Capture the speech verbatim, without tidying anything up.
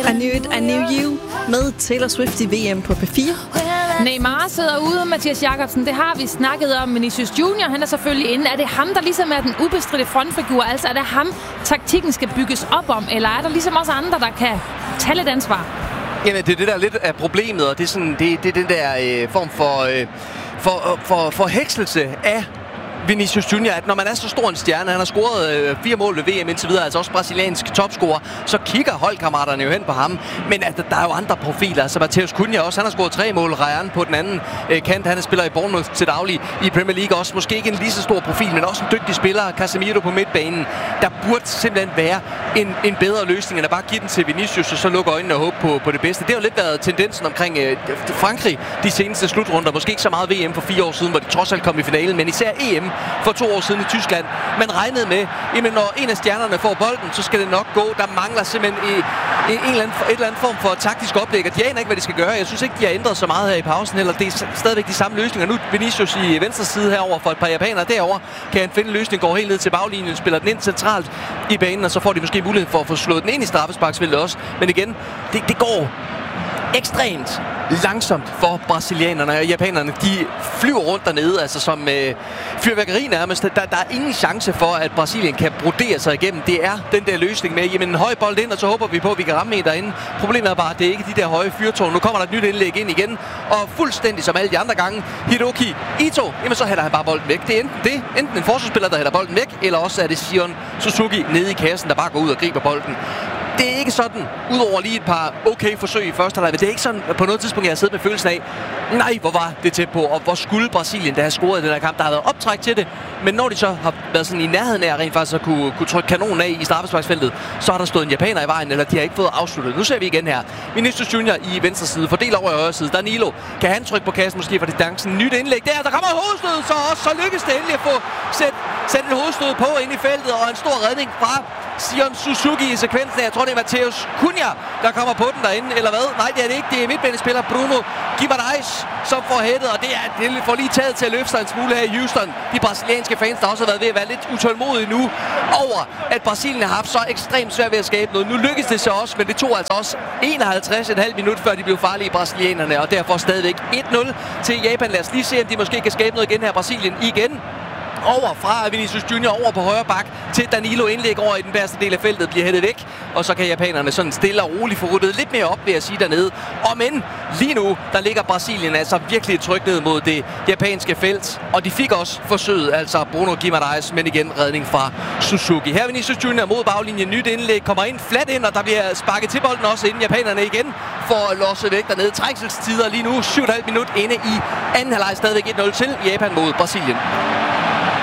I Knew It, I Knew You med Taylor Swift i V M på P fire. Neymar sidder ude, Mathias Jakobsen. Det har vi snakket om. Vinicius Junior, han er selvfølgelig inde. Er det ham, der ligesom er den ubestridte frontfigur? Altså er det ham, taktikken skal bygges op om? Eller er der ligesom også andre, der kan tage lidt ansvar? Jamen, det er det, der lidt af problemet, og det er, sådan, det, det er den der øh, form for, øh, for, for, for hækselse af Vinicius Junior, at når man er så stor en stjerne, han har scoret øh, fire mål ved V M indtil videre, altså også brasiliansk topscorer, så kigger holdkammeraterne jo hen på ham. Men at der er jo andre profiler, altså Matheus Cunha også, han har scoret tre mål, Ryan på den anden øh, kant, han spiller i Bournemouth til daglig i Premier League også, måske ikke en lige så stor profil, men også en dygtig spiller, Casemiro på midtbanen. Der burde simpelthen være en, en bedre løsning, end at bare give den til Vinicius, og så lukke øjnene og håbe på, på det bedste. Det har jo lidt været tendensen omkring øh, Frankrig de seneste slutrunder, måske ikke så meget V M for fire år siden, hvor de trods alt kom i finalen, men især E M for to år siden i Tyskland. Man regnede med, at når en af stjernerne får bolden, så skal det nok gå. Der mangler simpelthen i, i en eller anden, et eller andet form for taktisk oplæg, og de aner ikke, hvad de skal gøre. Jeg synes ikke, de har ændret så meget her i pausen heller. Det er stadigvæk de samme løsninger. Nu Vinicius i venstre side herover for et par japanere. Derover kan han finde en løsning, går helt ned til baglinjen, spiller den ind centralt i banen, og så får de måske mulighed for at få slået den ind i straffesparksfeltet også. Men igen, det, det går ekstremt langsomt for brasilianerne og japanerne. De flyver rundt dernede, altså som øh, fyrværkeri nærmest. Der, der er ingen chance for, at Brasilien kan brodere sig igennem. Det er den der løsning med, jamen en høj bold ind, og så håber vi på, at vi kan ramme en derinde. Problemet er bare, at det er ikke de der høje fyrtårn. Nu kommer der et nyt indlæg ind igen, og fuldstændig som alle de andre gange, Hiroki Ito, jamen så hælder han bare bolden væk. Det er enten det, enten en forsvarsspiller, der hælder bolden væk, eller også er det Shion Suzuki nede i kassen, der bare går ud og griber bolden. Det er ikke sådan, udover lige et par okay forsøg i første halvleg. Det er ikke sådan, på noget tidspunkt, jeg har siddet med følelsen af, nej, hvor var det tæt på, og hvor skulle Brasilien, der har scoret i den her kamp, der har været optræk til det. Men når de så har været sådan i nærheden af rent faktisk at kunne, kunne trykke kanonen af i straffesparksfeltet, så har der stået en japaner i vejen, eller de har ikke fået afsluttet. Nu ser vi igen her. Vinicius Junior i venstre side, fordel over i højre side. Danilo, kan han trykke på kassen måske for distancen? Nyt indlæg der, der kommer hovedstød, så også så lykkes det endelig at få sæt, sæt et hovedstød på ind i feltet, og en stor redning fra Shion Suzuki i sekvensen. Jeg tror, det er Matheus Cunha, der kommer på den derinde, eller hvad? Nej, det er det ikke. Det er midtbanespiller Bruno Guimarães, som får hættet, og det, er, det får lige taget til at løfte sig en smule her i Houston. De brasilianske fans, der også har været ved at være lidt utålmodige nu over, at Brasilien har haft så ekstremt svært ved at skabe noget. Nu lykkes det så også, men det tog altså også enoghalvtreds komma fem minut, før de blev farlige, brasilianerne, og derfor stadigvæk et nul til Japan. Lad os lige se, om de måske kan skabe noget igen her. Brasilien igen over fra Vinicius Junior over på højre bak til Danilo, indlæg over i den værste del af feltet, bliver hættet væk, og så kan japanerne sådan stille og roligt få ryddet lidt mere op, ved at sige dernede. Og men lige nu, der ligger Brasilien altså virkelig trykt ned mod det japanske felt, og de fik også forsøget, altså Bruno Guimarães, men igen redning fra Suzuki. Her Vinicius Junior mod baglinjen, nyt indlæg, kommer ind flat ind, og der bliver sparket til bolden også, inden japanerne igen får losset væk dernede. Trængselstider lige nu, syv komma fem minut inde i anden halvleg, stadigvæk et nul til Japan mod Brasilien.